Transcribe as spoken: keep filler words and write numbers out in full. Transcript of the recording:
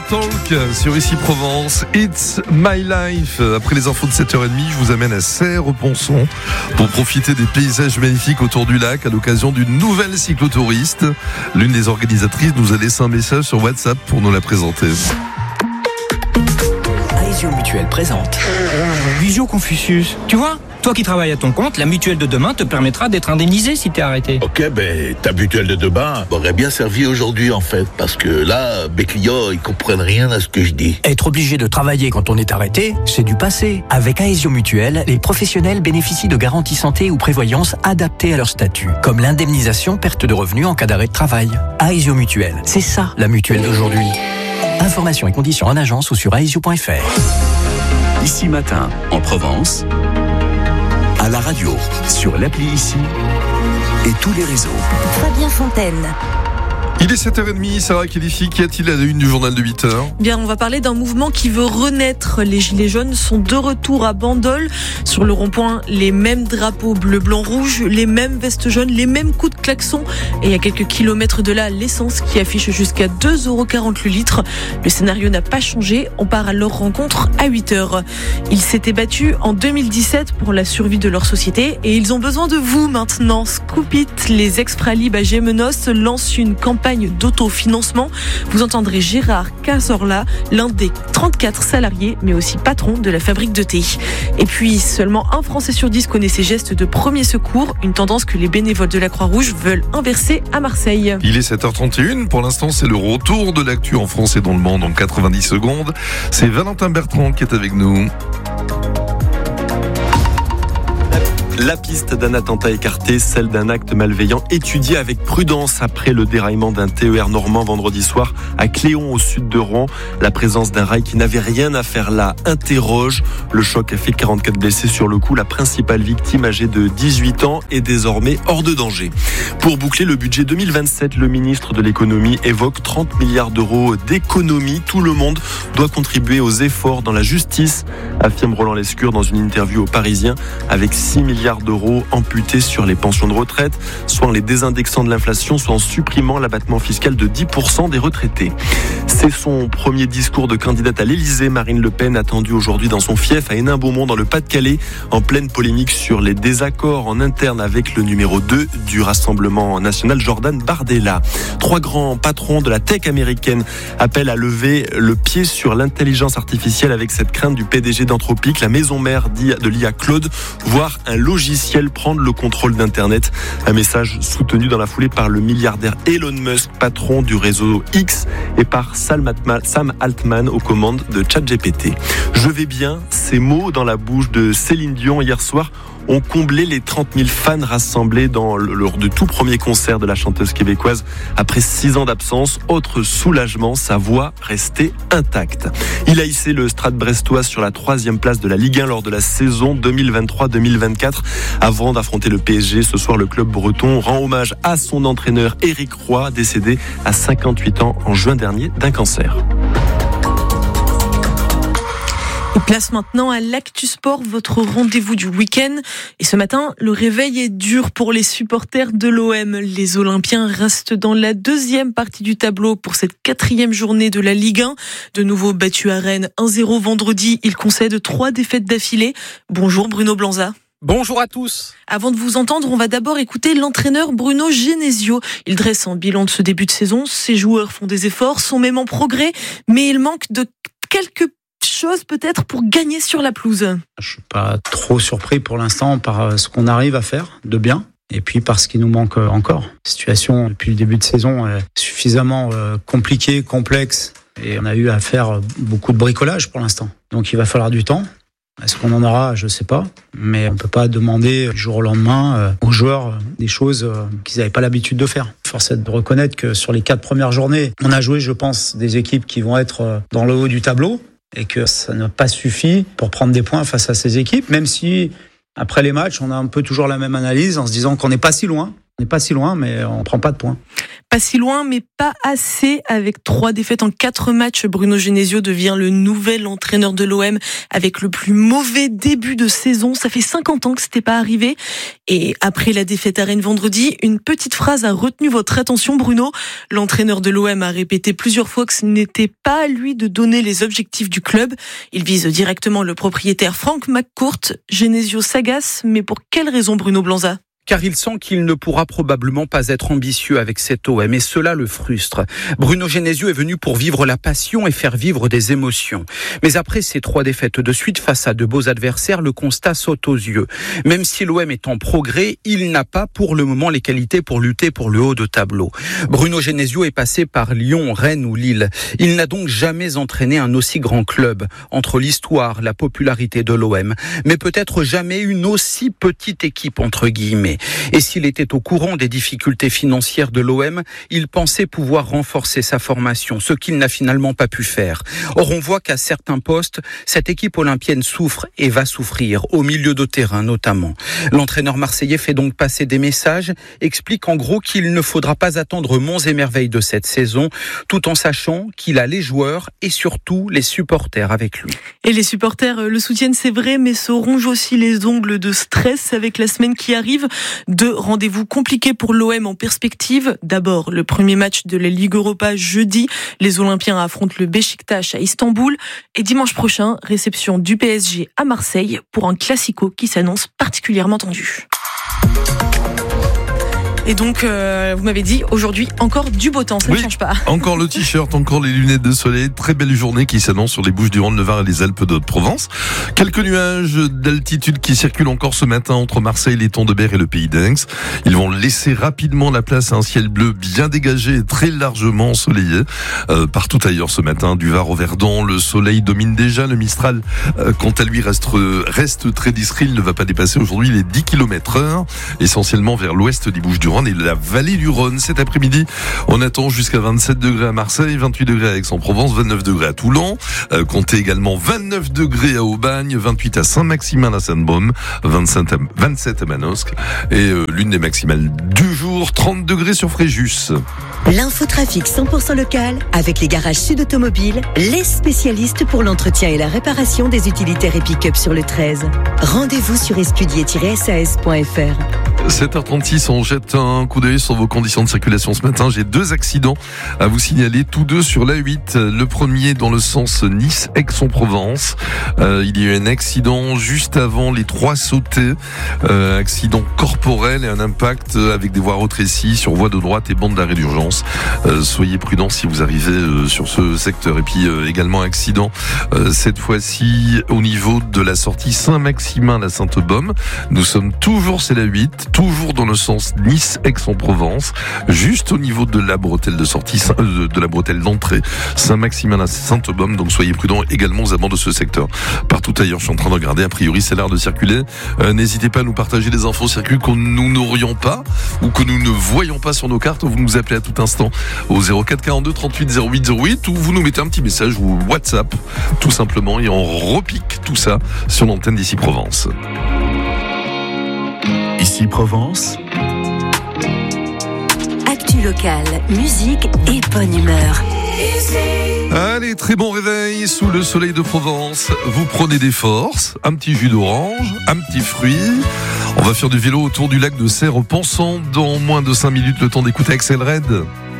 Talk sur Ici Provence. It's my life. Après les infos de sept heures trente, je vous amène à Serre-Ponçon pour profiter des paysages magnifiques autour du lac à l'occasion d'une nouvelle cyclotouriste. L'une des organisatrices nous a laissé un message sur WhatsApp pour nous la présenter. Aesio Mutuelle présente Visio Confucius. Tu vois, toi qui travailles à ton compte, la mutuelle de demain te permettra d'être indemnisé si t'es arrêté. Ok, ben ta mutuelle de demain m'aurait bien servi aujourd'hui en fait, parce que là, mes clients, ils comprennent rien à ce que je dis. Être obligé de travailler quand on est arrêté, c'est du passé. Avec Aesio Mutuelle, les professionnels bénéficient de garanties santé ou prévoyance adaptées à leur statut, comme l'indemnisation perte de revenus en cas d'arrêt de travail. Aesio Mutuelle, c'est ça la mutuelle d'aujourd'hui. Informations et conditions en agence ou sur aesio point f r. Ici Matin, en Provence, à la radio, sur l'appli Ici et tous les réseaux. Fabien Fontaine. Il est sept heures trente, Sarah Kélifi, qu'y a-t-il à la une du journal de huit heures ? Bien, on va parler d'un mouvement qui veut renaître. Les Gilets jaunes sont de retour à Bandol. Sur le rond-point, les mêmes drapeaux bleu, blanc, rouge, les mêmes vestes jaunes, les mêmes coups de klaxon. Et à quelques kilomètres de là, l'essence qui affiche jusqu'à deux euros quarante le litre. Le scénario n'a pas changé. On part à leur rencontre à huit heures. Ils s'étaient battus en deux mille dix-sept pour la survie de leur société et ils ont besoin de vous maintenant. Scoopit, les ex-Fralib à Gémenos lancent une campagne d'autofinancement. Vous entendrez Gérard Cazorla, l'un des trente-quatre salariés, mais aussi patron de la fabrique de thé. Et puis, seulement un Français sur dix connaît ces gestes de premier secours, une tendance que les bénévoles de la Croix-Rouge veulent inverser à Marseille. Il est sept heures trente et une. Pour l'instant, c'est le retour de l'actu en France et dans le monde en quatre-vingt-dix secondes. C'est Valentin Bertrand qui est avec nous. La piste d'un attentat écarté, celle d'un acte malveillant étudié avec prudence après le déraillement d'un T E R normand vendredi soir à Cléon au sud de Rouen. La présence d'un rail qui n'avait rien à faire là interroge. Le choc a fait quarante-quatre blessés sur le coup. La principale victime, âgée de dix-huit ans, est désormais hors de danger. Pour boucler le budget deux mille vingt-sept, le ministre de l'économie évoque trente milliards d'euros d'économies. Tout le monde doit contribuer aux efforts dans la justice, affirme Roland Lescure dans une interview au Parisien, avec six milliards d'euros amputés sur les pensions de retraite, soit en les désindexant de l'inflation, soit en supprimant l'abattement fiscal de dix pour cent des retraités. C'est son premier discours de candidate à l'Élysée. Marine Le Pen attendue aujourd'hui dans son fief à Hénin-Beaumont dans le Pas-de-Calais, en pleine polémique sur les désaccords en interne avec le numéro deux du Rassemblement national, Jordan Bardella. Trois grands patrons de la tech américaine appellent à lever le pied sur l'intelligence artificielle avec cette crainte du P D G d'Anthropic, la maison mère de l'I A Claude, voire un logiciel prendre le contrôle d'Internet. Un message soutenu dans la foulée par le milliardaire Elon Musk, patron du réseau X, et par Sam Altman aux commandes de ChatGPT. Je vais bien, ces mots dans la bouche de Céline Dion hier soir ont comblé les trente mille fans rassemblés dans le, lors du tout premier concert de la chanteuse québécoise après six ans d'absence. Autre soulagement, sa voix restait intacte. Il a hissé le Stade brestois sur la troisième place de la Ligue un lors de la saison deux mille vingt-trois deux mille vingt-quatre. Avant d'affronter le P S G, ce soir, le club breton rend hommage à son entraîneur Éric Roy, décédé à cinquante-huit ans en juin dernier d'un cancer. Et place maintenant à l'Actu Sport, votre rendez-vous du week-end. Et ce matin, le réveil est dur pour les supporters de l'O M. Les Olympiens restent dans la deuxième partie du tableau pour cette quatrième journée de la Ligue un. De nouveau battus à Rennes un zéro vendredi, ils concèdent trois défaites d'affilée. Bonjour Bruno Blanza. Bonjour à tous. Avant de vous entendre, on va d'abord écouter l'entraîneur Bruno Genesio. Il dresse un bilan de ce début de saison. Ses joueurs font des efforts, sont même en progrès, mais il manque de quelques chose peut-être pour gagner sur la pelouse. Je suis pas trop surpris pour l'instant par ce qu'on arrive à faire de bien et puis par ce qui nous manque encore. La situation depuis le début de saison est suffisamment compliquée, complexe et on a eu à faire beaucoup de bricolage pour l'instant. Donc il va falloir du temps. Est-ce qu'on en aura ? Je sais pas. Mais on peut pas demander du jour au lendemain aux joueurs des choses qu'ils n'avaient pas l'habitude de faire. Force est de reconnaître que sur les quatre premières journées, on a joué, je pense, des équipes qui vont être dans le haut du tableau. Et que ça n'a pas suffi pour prendre des points face à ces équipes, même si après les matchs, on a un peu toujours la même analyse en se disant qu'on n'est pas si loin. On n'est pas si loin, mais on ne prend pas de points. Pas si loin, mais pas assez. Avec trois défaites en quatre matchs, Bruno Genesio devient le nouvel entraîneur de l'O M avec le plus mauvais début de saison. Ça fait cinquante ans que c'était pas arrivé. Et après la défaite à Rennes vendredi, une petite phrase a retenu votre attention, Bruno. L'entraîneur de l'O M a répété plusieurs fois que ce n'était pas à lui de donner les objectifs du club. Il vise directement le propriétaire Frank McCourt. Genesio s'agace, mais pour quelle raison, Bruno Blanza ? Car il sent qu'il ne pourra probablement pas être ambitieux avec cet O M et cela le frustre. Bruno Genesio est venu pour vivre la passion et faire vivre des émotions. Mais après ces trois défaites de suite face à de beaux adversaires, le constat saute aux yeux. Même si l'O M est en progrès, il n'a pas pour le moment les qualités pour lutter pour le haut de tableau. Bruno Genesio est passé par Lyon, Rennes ou Lille. Il n'a donc jamais entraîné un aussi grand club, entre l'histoire, la popularité de l'O M, mais peut-être jamais une aussi petite équipe entre guillemets. Et s'il était au courant des difficultés financières de l'O M, il pensait pouvoir renforcer sa formation, ce qu'il n'a finalement pas pu faire. Or, on voit qu'à certains postes, cette équipe olympienne souffre et va souffrir, au milieu de terrain notamment. L'entraîneur marseillais fait donc passer des messages, explique en gros qu'il ne faudra pas attendre monts et merveilles de cette saison, tout en sachant qu'il a les joueurs et surtout les supporters avec lui. Et les supporters le soutiennent, c'est vrai, mais se rongent aussi les ongles de stress avec la semaine qui arrive. Deux rendez-vous compliqués pour l'O M en perspective. D'abord, le premier match de la Ligue Europa jeudi. Les Olympiens affrontent le Beşiktaş à Istanbul. Et dimanche prochain, réception du P S G à Marseille pour un classico qui s'annonce particulièrement tendu. Et donc, euh, vous m'avez dit, aujourd'hui, encore du beau temps, ça oui, ne change pas. Encore le t-shirt, encore les lunettes de soleil. Très belle journée qui s'annonce sur les Bouches-du-Rhône, le Var et les Alpes de Haute-Provence. Quelques nuages d'altitude qui circulent encore ce matin entre Marseille, les Tons de Berre et le Pays d'Aix. Ils vont laisser rapidement la place à un ciel bleu bien dégagé et très largement ensoleillé. Euh, partout ailleurs ce matin, du Var au Verdon, le soleil domine déjà. Le Mistral, euh, quant à lui, reste, reste très discret. Il ne va pas dépasser aujourd'hui les dix kilomètres heure, essentiellement vers l'ouest des Bouches-du-Rhône et la vallée du Rhône. Cet après-midi, on attend jusqu'à vingt-sept degrés à Marseille, vingt-huit degrés à Aix-en-Provence, vingt-neuf degrés à Toulon, euh, comptez également vingt-neuf degrés à Aubagne, vingt-huit à Saint-Maximin à Sainte-Baume, vingt-sept à, vingt-sept à Manosque et euh, l'une des maximales du jour, trente degrés sur Fréjus. L'infotrafic cent pour cent local avec les garages Sud Automobile, les spécialistes pour l'entretien et la réparation des utilitaires et pick-up sur le treize. Rendez-vous sur escudier tiret s a s point f r. sept heures trente-six, on jette un coup d'œil sur vos conditions de circulation ce matin. J'ai deux accidents à vous signaler, tous deux sur l'A huit. Le premier dans le sens Nice-Aix-en-Provence. Euh, il y a eu un accident juste avant les Trois Sautés. Euh, accident corporel et un impact avec des voies rétrécies sur voie de droite et bande d'arrêt d'urgence. Euh, soyez prudents si vous arrivez euh, sur ce secteur. Et puis euh, également accident, euh, cette fois-ci au niveau de la sortie Saint-Maximin à Sainte-Baume. Nous sommes toujours c'est l'A huit, toujours dans le sens Nice-Aix-en-Provence, juste au niveau de la bretelle de sortie, de la bretelle d'entrée Saint-Maximin à Sainte-Baume. Donc soyez prudents également aux abords de ce secteur. Partout ailleurs, je suis en train de regarder, a priori c'est l'heure de circuler. Euh, n'hésitez pas à nous partager les infos circuits que nous n'aurions pas ou que nous ne voyons pas sur nos cartes. Vous nous appelez à tout instant au zéro quatre quarante-deux trente-huit zéro huit zéro huit ou vous nous mettez un petit message ou WhatsApp tout simplement et on repique tout ça sur l'antenne d'Ici Provence. Ici Provence. Actu local, musique et bonne humeur. Allez, très bon réveil sous le soleil de Provence. Vous prenez des forces, un petit jus d'orange, un petit fruit. On va faire du vélo autour du lac de Serre-Pensant dans moins de cinq minutes, le temps d'écouter Axel Red.